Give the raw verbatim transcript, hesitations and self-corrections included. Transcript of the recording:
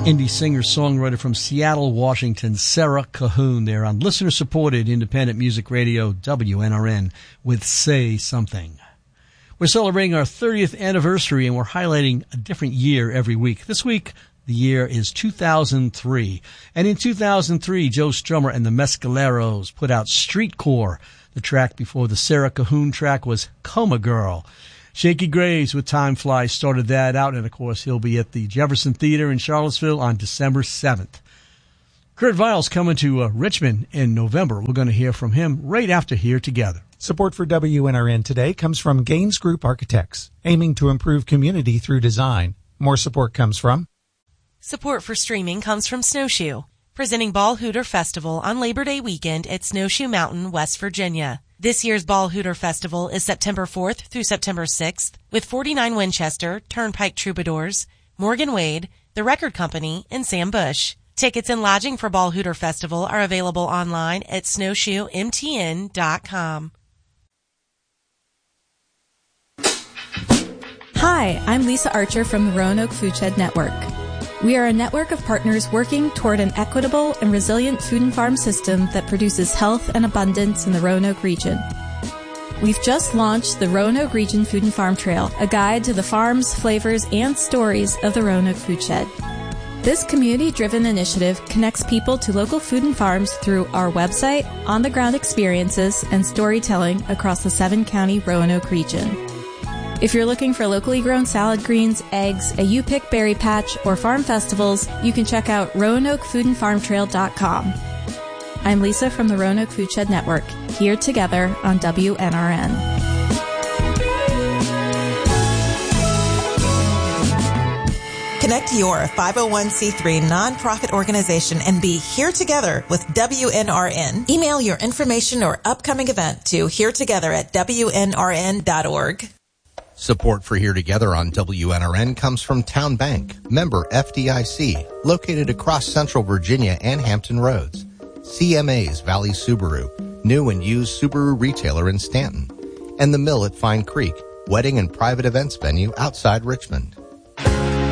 Indie singer-songwriter from Seattle, Washington, Sarah Cahoon there on listener-supported independent music radio W N R N with Say Something. We're celebrating our thirtieth anniversary and we're highlighting a different year every week. This week, the year is two thousand three. And in two thousand three, Joe Strummer and the Mescaleros put out Street Core. The track before the Sarah Cahoon track was Coma Girl. Shakey Graves with Time Flies started that out, and of course he'll be at the Jefferson Theater in Charlottesville on December seventh. Kurt Vile's coming to uh, Richmond in November. We're going to hear from him right after Here Together. Support for W N R N today comes from Gaines Group Architects, aiming to improve community through design. More support comes from... Support for streaming comes from Snowshoe, presenting Ball Hooter Festival on Labor Day weekend at Snowshoe Mountain, West Virginia. This year's Ball Hooter Festival is September fourth through September sixth with forty-nine Winchester, Turnpike Troubadours, Morgan Wade, The Record Company, and Sam Bush. Tickets and lodging for Ball Hooter Festival are available online at snowshoe m t n dot com. Hi, I'm Lisa Archer from the Roanoke Food Shed Network. We are a network of partners working toward an equitable and resilient food and farm system that produces health and abundance in the Roanoke region. We've just launched the Roanoke Region Food and Farm Trail, a guide to the farms, flavors, and stories of the Roanoke Food Shed. This community-driven initiative connects people to local food and farms through our website, on-the-ground experiences, and storytelling across the seven-county Roanoke region. If you're looking for locally grown salad greens, eggs, a U-Pick berry patch, or farm festivals, you can check out roanoke food and farm trail dot com. I'm Lisa from the Roanoke Food Shed Network, here together on W N R N. Connect your five oh one c three nonprofit organization and be here together with W N R N. Email your information or upcoming event to here together at w n r n dot org. Support for Here Together on W N R N comes from Town Bank, member F D I C, located across Central Virginia and Hampton Roads. C M A's Valley Subaru, new and used Subaru retailer in Stanton. And The Mill at Fine Creek, wedding and private events venue outside Richmond.